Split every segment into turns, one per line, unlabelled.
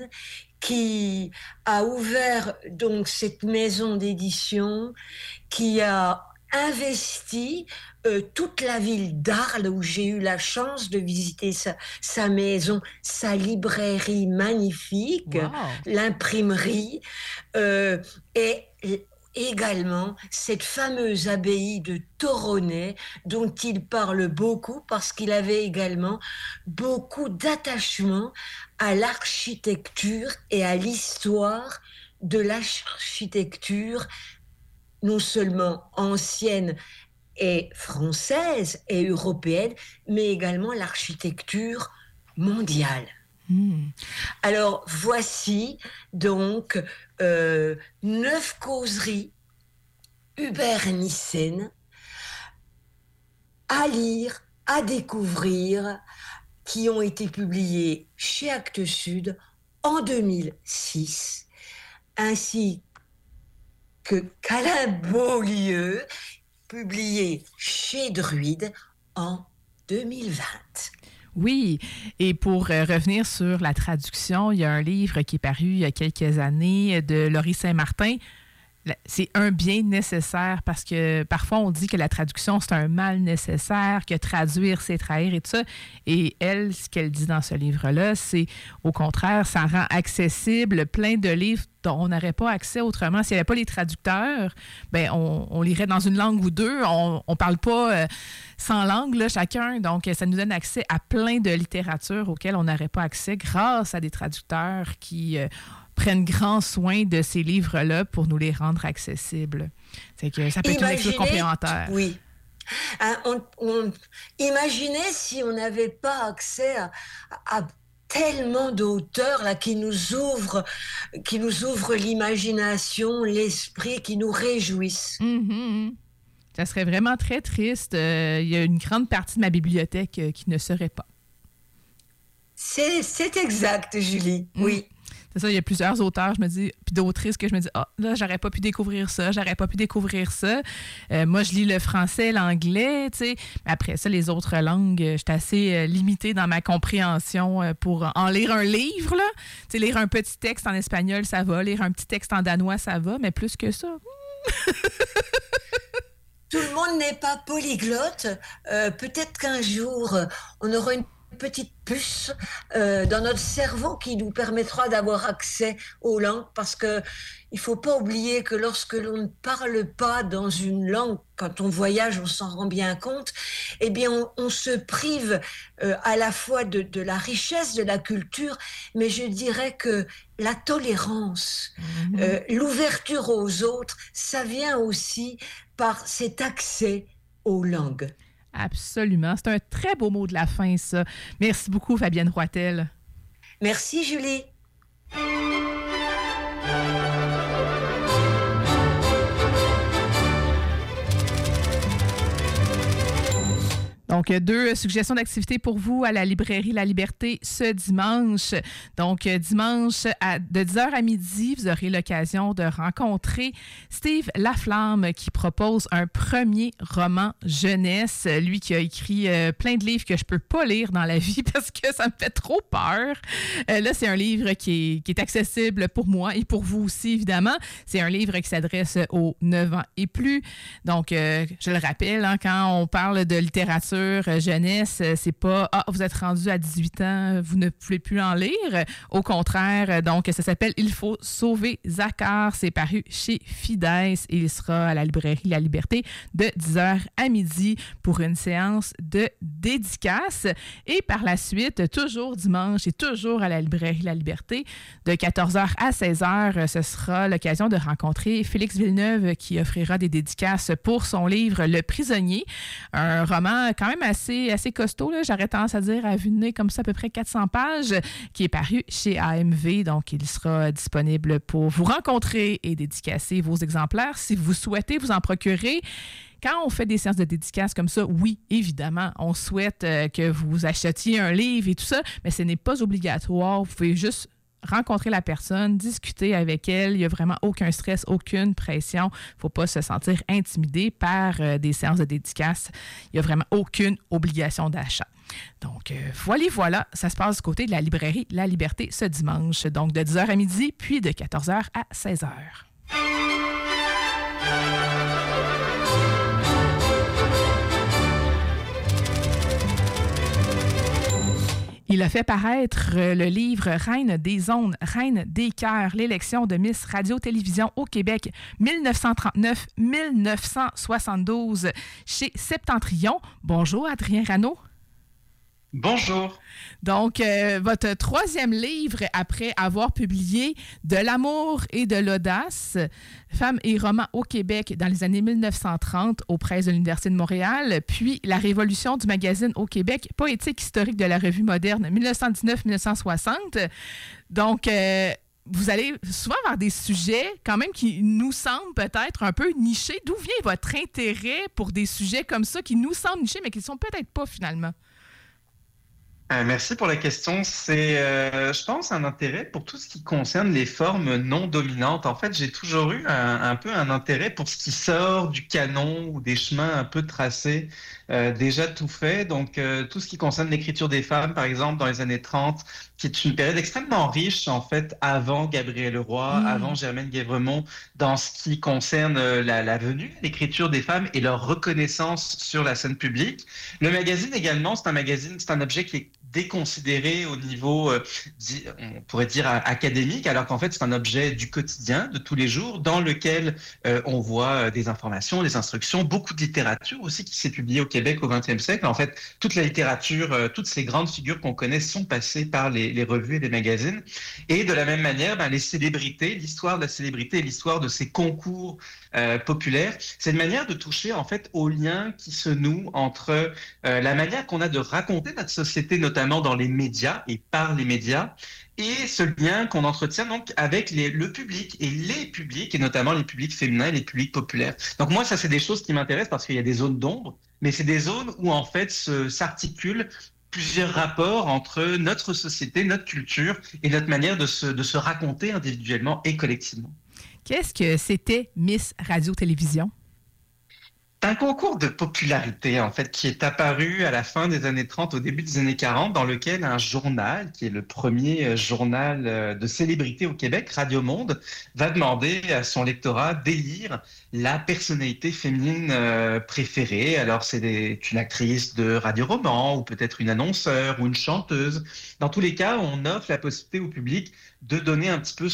qui a ouvert donc cette maison d'édition, qui a investi toute la ville d'Arles où j'ai eu la chance de visiter sa maison, sa librairie magnifique,
Wow!
l'imprimerie, et également cette fameuse abbaye de Toronnet dont il parle beaucoup parce qu'il avait également beaucoup d'attachement à l'architecture et à l'histoire de l'architecture non seulement ancienne et française et européenne, mais également l'architecture mondiale. Alors, voici donc 9 causeries Hubert-Nyssen à lire, à découvrir, qui ont été publiées chez Actes Sud en 2006, ainsi que qu'Alain Beaulieu, publié chez Druide en 2020.
Oui, et pour revenir sur la traduction, il y a un livre qui est paru il y a quelques années de Laurie Saint-Martin. C'est un bien nécessaire parce que parfois on dit que la traduction c'est un mal nécessaire, que traduire c'est trahir et tout ça. Et elle, ce qu'elle dit dans ce livre-là, c'est au contraire, ça rend accessible plein de livres dont on n'aurait pas accès autrement. S'il n'y avait pas les traducteurs, ben on lirait dans une langue ou deux. On ne parle pas 100 langues là, chacun. Donc, ça nous donne accès à plein de littérature auxquelles on n'aurait pas accès grâce à des traducteurs qui prennent grand soin de ces livres-là pour nous les rendre accessibles. C'est que ça peut être une lecture complémentaire.
Oui. Imaginez si on n'avait pas accès à tellement d'auteurs là, qui nous ouvrent l'imagination, l'esprit, qui nous réjouissent.
Mm-hmm. Ça serait vraiment très triste. Il y a une grande partie de ma bibliothèque qui ne serait pas.
C'est exact, Julie. Oui.
C'est ça, il y a plusieurs auteurs, je me dis, puis d'autrices que je me dis, là, j'aurais pas pu découvrir ça, moi, je lis le français, l'anglais, tu sais. Mais après ça, les autres langues, je suis assez limitée dans ma compréhension pour en lire un livre, là. Tu sais, lire un petit texte en espagnol, ça va. Lire un petit texte en danois, ça va. Mais plus que ça...
Tout le monde n'est pas polyglotte. Peut-être qu'un jour, on aura une petite puce dans notre cerveau qui nous permettra d'avoir accès aux langues, parce que il faut pas oublier que lorsque l'on ne parle pas dans une langue, quand on voyage, on s'en rend bien compte, eh bien on se prive à la fois de la richesse de la culture, mais je dirais que la tolérance, l'ouverture aux autres, ça vient aussi par cet accès aux langues.
Absolument. C'est un très beau mot de la fin, ça. Merci beaucoup, Fabienne Roitel.
Merci, Julie.
Donc, 2 suggestions d'activités pour vous à la librairie La Liberté ce dimanche. Donc, dimanche, de 10h à midi, vous aurez l'occasion de rencontrer Steve Laflamme qui propose un premier roman jeunesse. Lui qui a écrit plein de livres que je peux pas lire dans la vie parce que ça me fait trop peur. Là, c'est un livre qui est accessible pour moi et pour vous aussi, évidemment. C'est un livre qui s'adresse aux 9 ans et plus. Donc, je le rappelle, hein, quand on parle de littérature jeunesse, c'est pas « vous êtes rendu à 18 ans, vous ne pouvez plus en lire ». Au contraire, donc ça s'appelle « Il faut sauver Zaccar ». C'est paru chez Fides et il sera à la librairie La Liberté de 10h à midi pour une séance de dédicace. Et par la suite, toujours dimanche et toujours à la librairie La Liberté, de 14h à 16h, ce sera l'occasion de rencontrer Félix Villeneuve qui offrira des dédicaces pour son livre « Le prisonnier », un roman quand même assez costaud, là, j'aurais tendance à dire à vue de nez comme ça, à peu près 400 pages, qui est paru chez AMV. Donc, il sera disponible pour vous rencontrer et dédicacer vos exemplaires si vous souhaitez vous en procurer. Quand on fait des séances de dédicace comme ça, oui, évidemment, on souhaite que vous achetiez un livre et tout ça, mais ce n'est pas obligatoire. Vous pouvez juste rencontrer la personne, discuter avec elle. Il n'y a vraiment aucun stress, aucune pression. Il ne faut pas se sentir intimidé par des séances de dédicace. Il n'y a vraiment aucune obligation d'achat. Donc, voilà, ça se passe du côté de la librairie La Liberté ce dimanche, donc de 10h à midi, puis de 14h à 16h. Il a fait paraître le livre Reine des ondes, Reine des cœurs, l'élection de Miss Radio-Télévision au Québec 1939-1972 chez Septentrion. Bonjour Adrien Rano.
Bonjour.
Donc, votre troisième livre après avoir publié De l'amour et de l'audace, Femmes et romans au Québec dans les années 1930 aux presses de l'Université de Montréal, puis La révolution du magazine au Québec, poétique historique de la revue moderne 1919-1960. Donc, vous allez souvent vers des sujets quand même qui nous semblent peut-être un peu nichés. D'où vient votre intérêt pour des sujets comme ça qui nous semblent nichés mais qui ne sont peut-être pas finalement?
Merci pour la question. C'est, je pense, un intérêt pour tout ce qui concerne les formes non dominantes. En fait, j'ai toujours eu un peu un intérêt pour ce qui sort du canon ou des chemins un peu tracés, déjà tout fait. Donc, tout ce qui concerne l'écriture des femmes, par exemple, dans les années 30, qui est une période extrêmement riche, en fait, avant Gabrielle Roy, avant Germaine Guèvremont, dans ce qui concerne la venue, l'écriture des femmes et leur reconnaissance sur la scène publique. Le magazine également, c'est un objet qui est déconsidéré au niveau, on pourrait dire, académique, alors qu'en fait, c'est un objet du quotidien, de tous les jours, dans lequel on voit des informations, des instructions, beaucoup de littérature aussi qui s'est publiée au Québec au XXe siècle. En fait, toute la littérature, toutes ces grandes figures qu'on connaît sont passées par les revues et les magazines. Et de la même manière, les célébrités, l'histoire de la célébrité et l'histoire de ces concours populaires, c'est une manière de toucher en fait aux liens qui se nouent entre la manière qu'on a de raconter notre société, notamment dans les médias et par les médias, et ce lien qu'on entretient donc avec le public et les publics, et notamment les publics féminins et les publics populaires. Donc moi, ça c'est des choses qui m'intéressent parce qu'il y a des zones d'ombre, mais c'est des zones où en fait s'articulent plusieurs rapports entre notre société, notre culture et notre manière de se raconter individuellement et collectivement.
Qu'est-ce que c'était Miss Radio-Télévision?
C'est un concours de popularité, en fait, qui est apparu à la fin des années 30, au début des années 40, dans lequel un journal, qui est le premier journal de célébrité au Québec, Radio Monde, va demander à son lectorat d'élire la personnalité féminine préférée. Alors, c'est une actrice de radio-roman, ou peut-être une annonceur, ou une chanteuse. Dans tous les cas, on offre la possibilité au public de donner un petit peu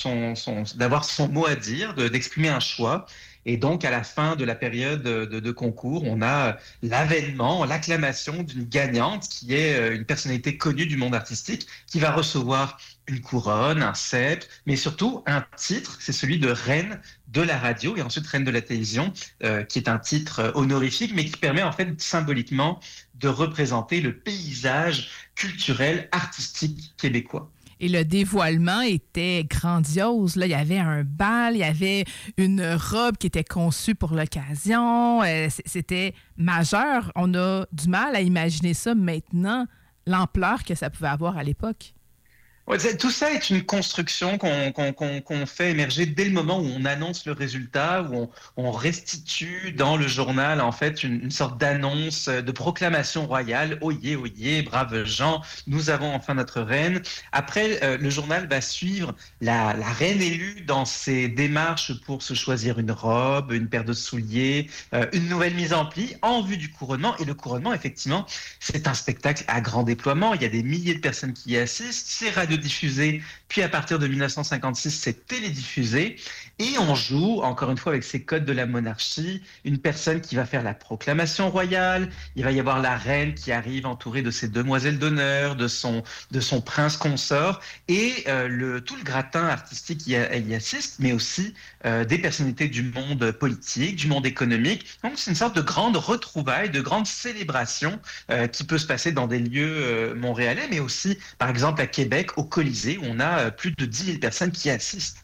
d'avoir son mot à dire, d'exprimer un choix. Et donc, à la fin de la période de concours, on a l'avènement, l'acclamation d'une gagnante qui est une personnalité connue du monde artistique qui va recevoir une couronne, un sceptre, mais surtout un titre, c'est celui de reine de la radio et ensuite reine de la télévision, qui est un titre honorifique, mais qui permet en fait symboliquement de représenter le paysage culturel, artistique québécois.
Et le dévoilement était grandiose. Là, il y avait un bal, il y avait une robe qui était conçue pour l'occasion. C'était majeur. On a du mal à imaginer ça maintenant, l'ampleur que ça pouvait avoir à l'époque.
Ouais, tout ça est une construction qu'on fait émerger dès le moment où on annonce le résultat, où on restitue dans le journal en fait une sorte d'annonce, de proclamation royale. Oyez, oyez, braves gens, nous avons enfin notre reine. Après, le journal va suivre la reine élue dans ses démarches pour se choisir une robe, une paire de souliers, une nouvelle mise en pli en vue du couronnement. Et le couronnement, effectivement, c'est un spectacle à grand déploiement. Il y a des milliers de personnes qui y assistent. C'est radiodiffusé, puis à partir de 1956, c'est télédiffusé. Et on joue, encore une fois, avec ces codes de la monarchie, une personne qui va faire la proclamation royale. Il va y avoir la reine qui arrive entourée de ses demoiselles d'honneur, de son prince consort, et tout le gratin artistique y assiste, mais aussi des personnalités du monde politique, du monde économique. Donc c'est une sorte de grande retrouvaille, de grande célébration qui peut se passer dans des lieux montréalais, mais aussi, par exemple, à Québec, au Colisée, où on a plus de 10 000 personnes qui assistent.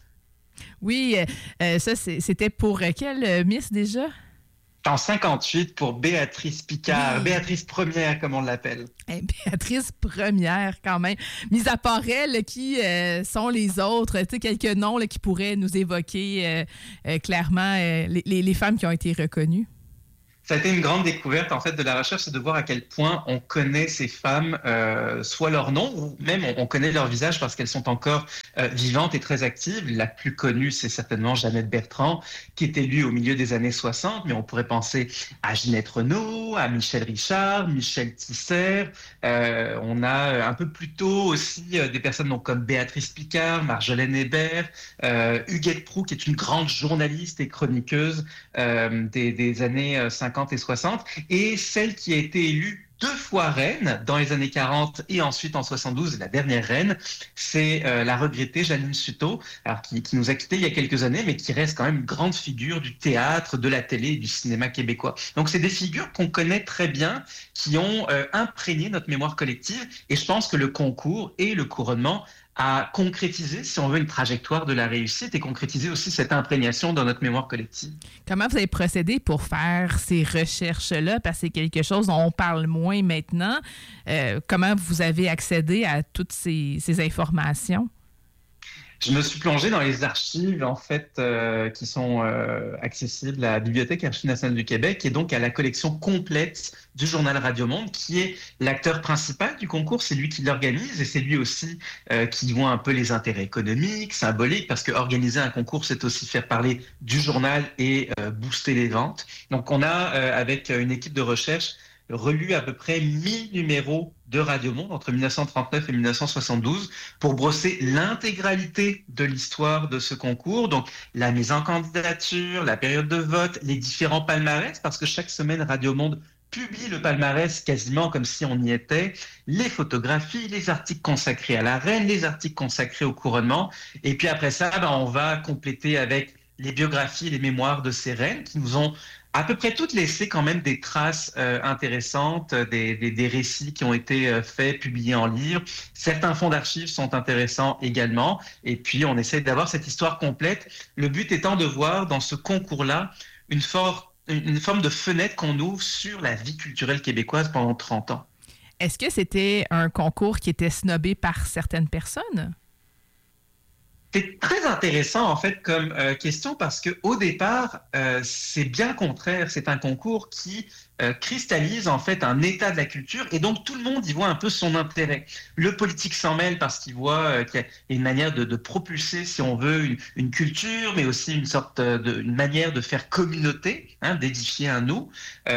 Oui, ça, c'était pour quelle Miss déjà?
En 58 pour Béatrice Picard, oui. Béatrice Première, comme on l'appelle.
Béatrice Première, quand même. Mis à part elle, qui sont les autres? Tu sais, quelques noms là, qui pourraient nous évoquer clairement les femmes qui ont été reconnues.
Ça a été une grande découverte en fait de la recherche, c'est de voir à quel point on connaît ces femmes, soit leur nom ou même on connaît leur visage parce qu'elles sont encore vivantes et très actives. La plus connue, c'est certainement Jeannette Bertrand, qui est élue au milieu des années 60, mais on pourrait penser à Ginette Renault, à Michel Richard, Michel Tisser. On a un peu plus tôt aussi des personnes donc, comme Béatrice Picard, Marjolaine Hébert, Huguette Proux, qui est une grande journaliste et chroniqueuse des années 50 et 60, et celle qui a été élue 2 fois reine dans les années 40 et ensuite en 72, la dernière reine, c'est la regrettée Janine Suto, alors qui nous a quittés il y a quelques années, mais qui reste quand même une grande figure du théâtre, de la télé et du cinéma québécois. Donc c'est des figures qu'on connaît très bien, qui ont imprégné notre mémoire collective, et je pense que le concours et le couronnement à concrétiser, si on veut, une trajectoire de la réussite et concrétiser aussi cette imprégnation dans notre mémoire collective.
Comment vous avez procédé pour faire ces recherches-là? Parce que c'est quelque chose dont on parle moins maintenant. Comment vous avez accédé à toutes ces informations?
Je me suis plongé dans les archives, en fait, qui sont accessibles à la Bibliothèque Archives nationales du Québec et donc à la collection complète du journal Radio Monde, qui est l'acteur principal du concours. C'est lui qui l'organise et c'est lui aussi qui voit un peu les intérêts économiques, symboliques, parce que organiser un concours, c'est aussi faire parler du journal et booster les ventes. Donc, on a, avec une équipe de recherche, relu à peu près 1000 numéros de Radio Monde entre 1939 et 1972 pour brosser l'intégralité de l'histoire de ce concours, donc la mise en candidature, la période de vote, les différents palmarès, parce que chaque semaine Radio Monde publie le palmarès quasiment comme si on y était, les photographies, les articles consacrés à la reine, les articles consacrés au couronnement, et puis après ça, on va compléter avec les biographies, les mémoires de ces reines qui nous ont à peu près toutes laissé quand même des traces intéressantes, des récits qui ont été faits, publiés en livre. Certains fonds d'archives sont intéressants également. Et puis, on essaie d'avoir cette histoire complète. Le but étant de voir dans ce concours-là une forme de fenêtre qu'on ouvre sur la vie culturelle québécoise pendant 30 ans.
Est-ce que c'était un concours qui était snobé par certaines personnes?
C'est très intéressant, en fait, comme question parce qu'au départ, c'est bien le contraire. C'est un concours qui cristallise, en fait, un état de la culture et donc tout le monde y voit un peu son intérêt. Le politique s'en mêle parce qu'il voit qu'il y a une manière de propulser, si on veut, une culture, mais aussi une sorte une manière de faire communauté, d'édifier un nous.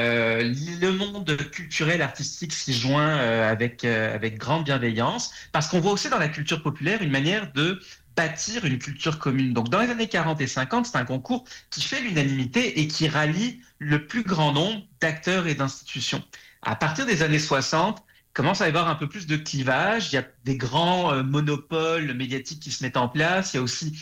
Le monde culturel, artistique s'y joint avec grande bienveillance parce qu'on voit aussi dans la culture populaire une manière de bâtir une culture commune. Donc, dans les années 40 et 50, c'est un concours qui fait l'unanimité et qui rallie le plus grand nombre d'acteurs et d'institutions. À partir des années 60, commence à y avoir un peu plus de clivage. Il y a des grands monopoles médiatiques qui se mettent en place. Il y a aussi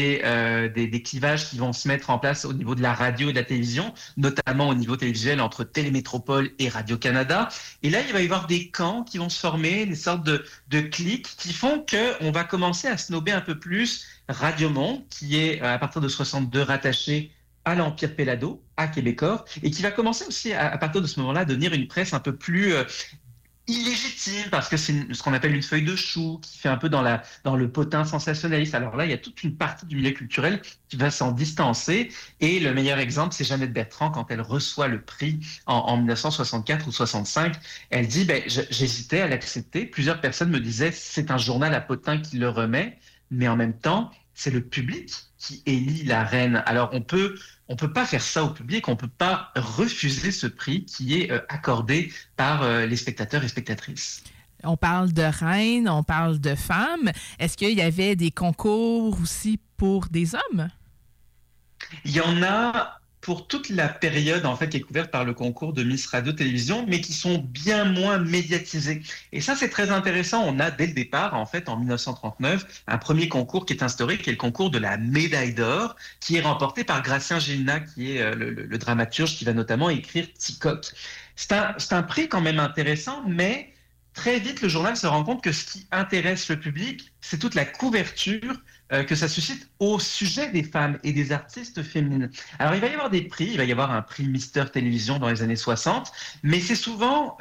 des clivages qui vont se mettre en place au niveau de la radio et de la télévision, notamment au niveau télévisuel entre Télémétropole et Radio-Canada. Et là, il va y avoir des camps qui vont se former, des sortes de clics qui font qu'on va commencer à snober un peu plus Radio Monde, qui est à partir de 62 rattaché à l'Empire Pellado, à Québécois, et qui va commencer aussi à partir de ce moment-là à devenir une presse un peu plus illégitime parce que c'est ce qu'on appelle une feuille de chou qui fait un peu dans le potin sensationnaliste. Alors là, il y a toute une partie du milieu culturel qui va s'en distancer et le meilleur exemple, c'est Jeannette Bertrand quand elle reçoit le prix en 1964 ou 65. Elle dit j'hésitais à l'accepter. Plusieurs personnes me disaient c'est un journal à potin qui le remet, mais en même temps, c'est le public qui élit la reine. Alors on peut pas faire ça au public, on peut pas refuser ce prix qui est accordé par les spectateurs et spectatrices.
On parle de reines, on parle de femmes. Est-ce qu'il y avait des concours aussi pour des hommes?
Il y en a pour toute la période en fait qui est couverte par le concours de Miss Radio-Télévision, mais qui sont bien moins médiatisés. Et ça, c'est très intéressant. On a dès le départ, en fait, en 1939, un premier concours qui est instauré, qui est le concours de la médaille d'or, qui est remporté par Gratien Gélina, qui est le dramaturge qui va notamment écrire Ticoc. C'est un prix quand même intéressant, mais très vite, le journal se rend compte que ce qui intéresse le public, c'est toute la couverture que ça suscite au sujet des femmes et des artistes féminines. Alors, il va y avoir des prix. Il va y avoir un prix Mister Télévision dans les années 60, mais c'est souvent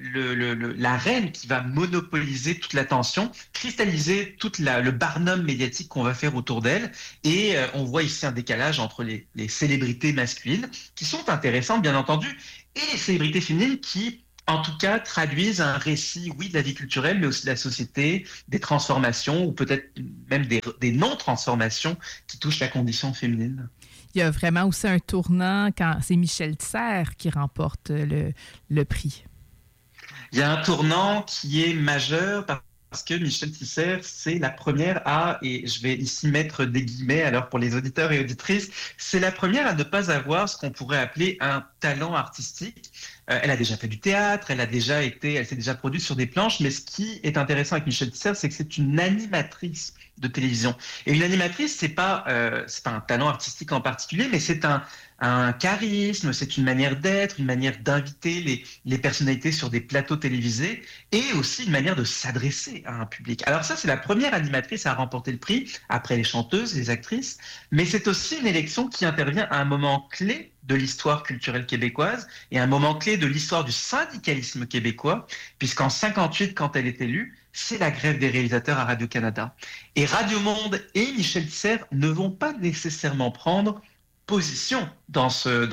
la reine qui va monopoliser toute l'attention, cristalliser tout le barnum médiatique qu'on va faire autour d'elle. Et on voit ici un décalage entre les célébrités masculines, qui sont intéressantes, bien entendu, et les célébrités féminines qui, en tout cas, traduisent un récit, oui, de la vie culturelle, mais aussi de la société, des transformations, ou peut-être même des non-transformations qui touchent la condition féminine.
Il y a vraiment aussi un tournant quand c'est Michel Tisser qui remporte le prix.
Il y a un tournant qui est majeur parce que Michel Tisser, c'est la première et je vais ici mettre des guillemets alors pour les auditeurs et auditrices, c'est la première à ne pas avoir ce qu'on pourrait appeler un talent artistique. Elle a déjà fait du théâtre, elle s'est déjà produite sur des planches, mais ce qui est intéressant avec Michel Tisser, c'est que c'est une animatrice de télévision. Et une animatrice, c'est pas un talent artistique en particulier, mais c'est un charisme, c'est une manière d'être, une manière d'inviter les personnalités sur des plateaux télévisés et aussi une manière de s'adresser à un public. Alors ça, c'est la première animatrice à remporter le prix, après les chanteuses, les actrices, mais c'est aussi une élection qui intervient à un moment clé de l'histoire culturelle québécoise et un moment clé de l'histoire du syndicalisme québécois, puisqu'en 58, quand elle est élue, c'est la grève des réalisateurs à Radio-Canada. Et Radio Monde et Michel Tisser ne vont pas nécessairement prendre position dans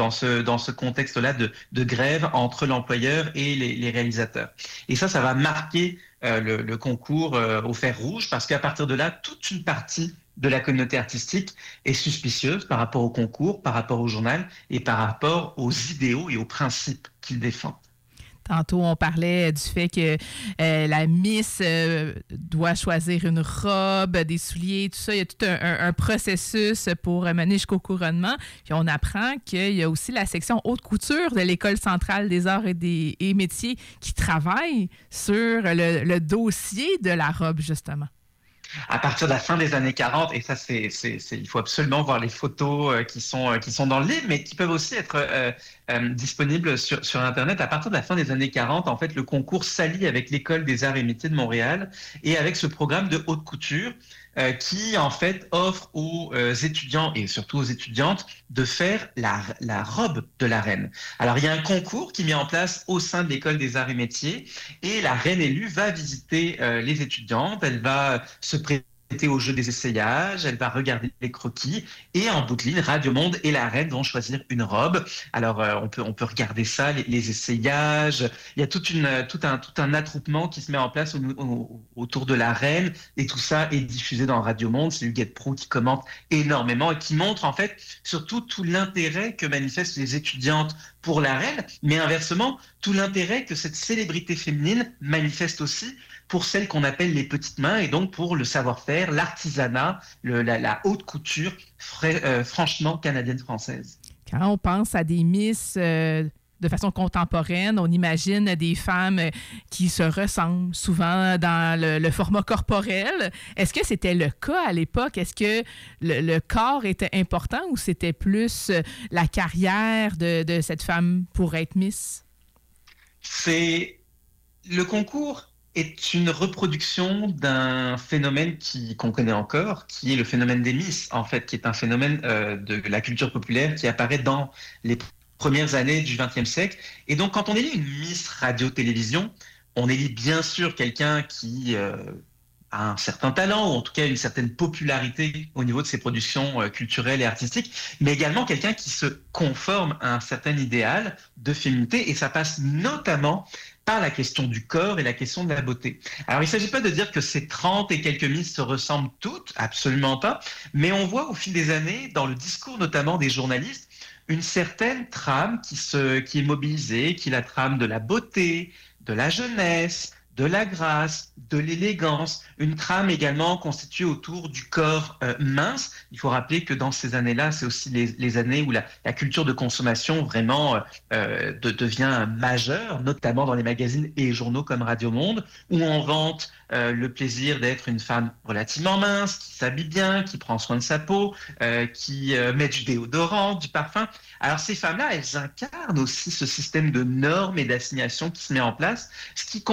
ce contexte-là de grève entre l'employeur et les réalisateurs. Et ça va marquer le concours au fer rouge, parce qu'à partir de là, toute une partie de la communauté artistique est suspicieuse par rapport au concours, par rapport au journal et par rapport aux idéaux et aux principes qu'il défend.
Tantôt, on parlait du fait que la Miss doit choisir une robe, des souliers, tout ça. Il y a tout un processus pour mener jusqu'au couronnement. Puis on apprend qu'il y a aussi la section haute couture de l'École centrale des arts et métiers qui travaille sur le dossier de la robe, justement.
À partir de la fin des années 40, et ça, il faut absolument voir les photos qui sont dans le livre, mais qui peuvent aussi être disponibles sur Internet. À partir de la fin des années 40, en fait, le concours s'allie avec l'École des arts et métiers de Montréal et avec ce programme de haute couture qui, en fait, offre aux étudiants et surtout aux étudiantes de faire la robe de la reine. Alors, il y a un concours qui est mis en place au sein de l'École des arts et métiers et la reine élue va visiter les étudiantes, elle va se prêter au jeu des essayages, elle va regarder les croquis et en bout de ligne, Radio Monde et la reine vont choisir une robe. Alors on peut regarder ça, les essayages. Il y a tout un attroupement qui se met en place autour de la reine et tout ça est diffusé dans Radio Monde. C'est Huguette Proulx qui commente énormément et qui montre en fait surtout tout l'intérêt que manifestent les étudiantes pour la reine, mais inversement tout l'intérêt que cette célébrité féminine manifeste aussi pour celles qu'on appelle les petites mains et donc pour le savoir-faire, l'artisanat, la haute couture franchement canadienne-française.
Quand on pense à des Miss de façon contemporaine, on imagine des femmes qui se ressemblent souvent dans le format corporel. Est-ce que c'était le cas à l'époque? Est-ce que le corps était important ou c'était plus la carrière de cette femme pour être Miss?
Le concours est une reproduction d'un phénomène qu'on connaît encore, qui est le phénomène des Miss, en fait, qui est un phénomène de la culture populaire qui apparaît dans les premières années du XXe siècle. Et donc, quand on élit une Miss Radio-Télévision, on élit bien sûr quelqu'un qui a un certain talent, ou en tout cas une certaine popularité au niveau de ses productions culturelles et artistiques, mais également quelqu'un qui se conforme à un certain idéal de féminité, et ça passe notamment par la question du corps et la question de la beauté. Alors, il ne s'agit pas de dire que ces 30 et quelques Miss se ressemblent toutes, absolument pas, mais on voit au fil des années, dans le discours notamment des journalistes, une certaine trame qui est mobilisée, qui est la trame de la beauté, de la jeunesse, de la grâce, de l'élégance, une trame également constituée autour du corps mince. Il faut rappeler que dans ces années-là, c'est aussi les années où la culture de consommation vraiment devient majeure, notamment dans les magazines et journaux comme Radio Monde, où on vante le plaisir d'être une femme relativement mince, qui s'habille bien, qui prend soin de sa peau, qui met du déodorant, du parfum. Alors ces femmes-là, elles incarnent aussi ce système de normes et d'assignation qui se met en place, ce qui conduit à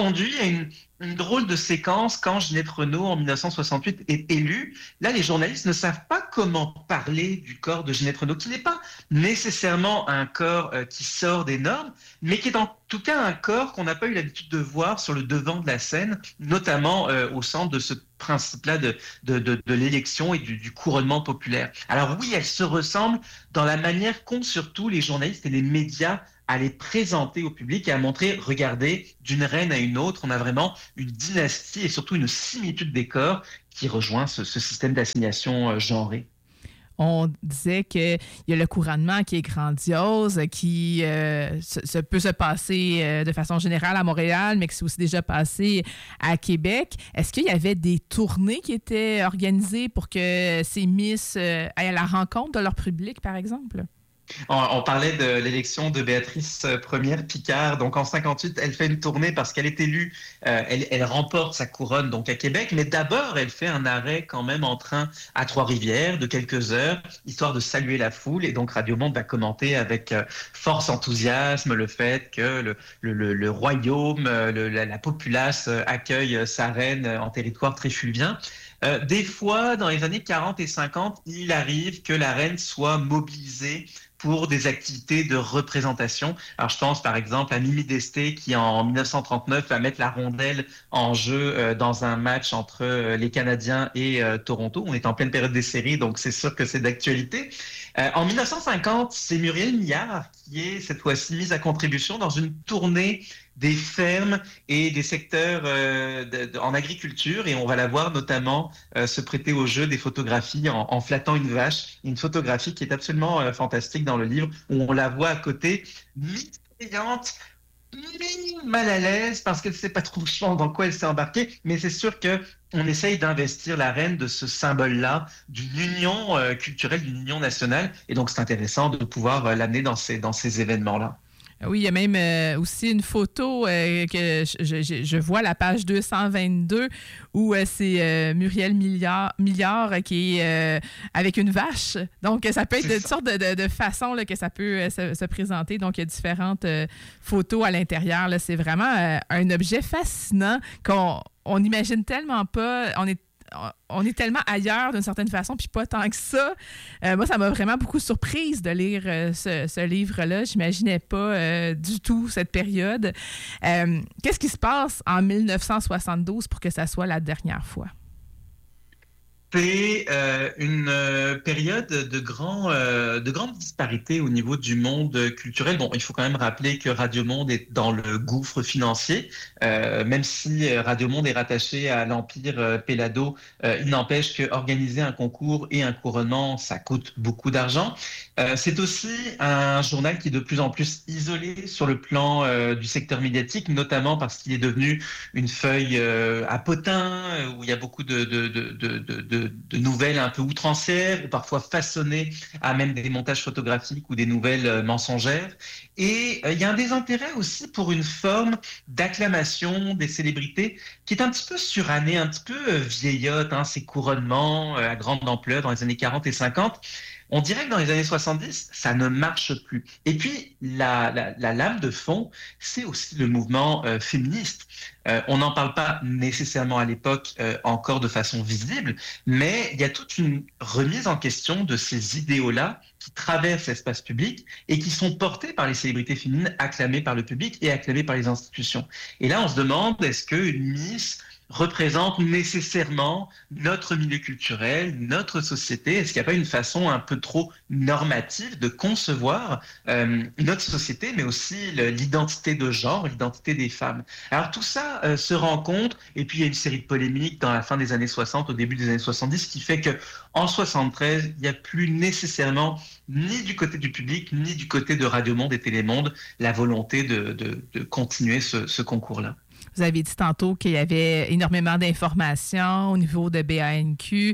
une drôle de séquence quand Ginette Renault, en 1968, est élue. Là, les journalistes ne savent pas comment parler du corps de Ginette Renault, qui n'est pas nécessairement un corps qui sort des normes, mais qui est en tout cas un corps qu'on n'a pas eu l'habitude de voir sur le devant de la scène, notamment au centre de ce principe-là de l'élection et du couronnement populaire. Alors oui, elles se ressemblent dans la manière qu'ont surtout les journalistes et les médias à les présenter au public et à montrer, regardez, d'une reine à une autre, on a vraiment une dynastie et surtout une similitude des corps qui rejoint ce système d'assignation genrée.
On disait qu'il y a le couronnement qui est grandiose, qui peut se passer de façon générale à Montréal, mais qui s'est aussi déjà passé à Québec. Est-ce qu'il y avait des tournées qui étaient organisées pour que ces Miss aillent à la rencontre de leur public, par exemple?
On parlait de l'élection de Béatrice Ier Picard. Donc en 58, elle fait une tournée parce qu'elle est élue. Elle remporte sa couronne donc à Québec, mais d'abord elle fait un arrêt quand même en train à Trois-Rivières de quelques heures, histoire de saluer la foule. Et donc Radio Monde va commenter avec force enthousiasme le fait que le royaume, la populace accueille sa reine en territoire tréfulvien. Des fois, dans les années 40 et 50, il arrive que la reine soit mobilisée pour des activités de représentation. Alors, je pense par exemple à Mimi Desté qui, en 1939, va mettre la rondelle en jeu dans un match entre les Canadiens et Toronto. On est en pleine période des séries, donc c'est sûr que c'est d'actualité. En 1950, c'est Muriel Millard qui est cette fois-ci mise à contribution dans une tournée des fermes et des secteurs en agriculture, et on va la voir notamment se prêter au jeu des photographies en flattant une vache. Une photographie qui est absolument fantastique dans le livre, où on la voit à côté, mi-brillante, mal à l'aise parce qu'elle ne sait pas trop dans quoi elle s'est embarquée, mais c'est sûr que on essaye d'investir la reine de ce symbole-là, d'une union culturelle, d'une union nationale, et donc c'est intéressant de pouvoir l'amener dans ces événements-là.
Oui, il y a même aussi une photo que je vois, la page 222, où c'est Muriel Millard qui est avec une vache. Donc, ça peut être de toutes sortes de façons là, que ça peut se présenter. Donc, il y a différentes photos à l'intérieur. Là. C'est vraiment un objet fascinant qu'on n'imagine tellement pas. On est tellement ailleurs d'une certaine façon, puis pas tant que ça. Moi, ça m'a vraiment beaucoup surprise de lire ce livre-là. J'imaginais pas du tout cette période. Qu'est-ce qui se passe en 1972 pour que ça soit la dernière fois?
C'est une période de grande disparité au niveau du monde culturel. Bon, il faut quand même rappeler que Radio Monde est dans le gouffre financier. Même si Radio Monde est rattaché à l'Empire Pellado, il n'empêche qu'organiser un concours et un couronnement, ça coûte beaucoup d'argent. C'est aussi un journal qui est de plus en plus isolé sur le plan du secteur médiatique, notamment parce qu'il est devenu une feuille à potin, où il y a beaucoup de nouvelles un peu outrancières, ou parfois façonnées à même des montages photographiques ou des nouvelles mensongères. Et il y a un désintérêt aussi pour une forme d'acclamation des célébrités qui est un petit peu surannée, un petit peu vieillotte, ces couronnements à grande ampleur dans les années 40 et 50. On dirait que dans les années 70, ça ne marche plus. Et puis, la lame de fond, c'est aussi le mouvement féministe. On n'en parle pas nécessairement à l'époque encore de façon visible, mais il y a toute une remise en question de ces idéaux-là qui traversent l'espace public et qui sont portés par les célébrités féminines, acclamées par le public et acclamées par les institutions. Et là, on se demande, est-ce qu'une Miss représente nécessairement notre milieu culturel, notre société? Est-ce qu'il n'y a pas une façon un peu trop normative de concevoir notre société, mais aussi l'identité de genre, l'identité des femmes? Alors tout ça se rencontre, et puis il y a une série de polémiques dans la fin des années 60, au début des années 70, qui fait qu'en 73, il n'y a plus nécessairement, ni du côté du public, ni du côté de Radio Monde et Télémonde, la volonté de continuer ce concours-là.
Vous avez dit tantôt qu'il y avait énormément d'informations au niveau de BANQ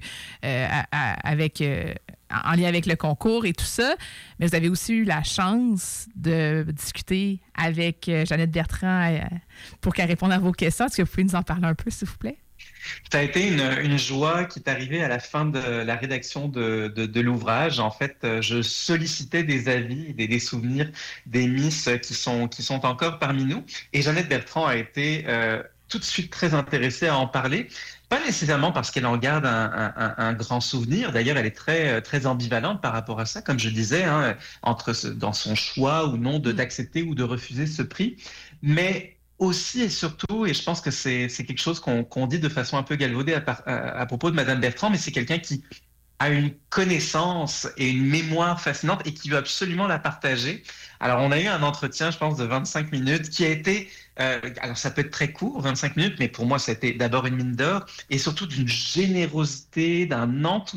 en lien avec le concours et tout ça, mais vous avez aussi eu la chance de discuter avec Jeannette Bertrand pour qu'elle réponde à vos questions. Est-ce que vous pouvez nous en parler un peu, s'il vous plaît?
Ça a été une joie qui est arrivée à la fin de la rédaction de l'ouvrage. En fait, je sollicitais des avis, des souvenirs des Miss qui sont encore parmi nous. Et Jeannette Bertrand a été tout de suite très intéressée à en parler. Pas nécessairement parce qu'elle en garde un grand souvenir. D'ailleurs, elle est très ambivalente par rapport à ça, comme je disais, hein, dans son choix ou non d'accepter ou de refuser ce prix. Mais aussi et surtout, et je pense que c'est quelque chose qu'on dit de façon un peu galvaudée à propos de Madame Bertrand, mais c'est quelqu'un qui a une connaissance et une mémoire fascinante et qui veut absolument la partager. Alors, on a eu un entretien, je pense, de 25 minutes qui a été, alors ça peut être très court, 25 minutes, mais pour moi, c'était d'abord une mine d'or et surtout d'une générosité, d'un enthousiasme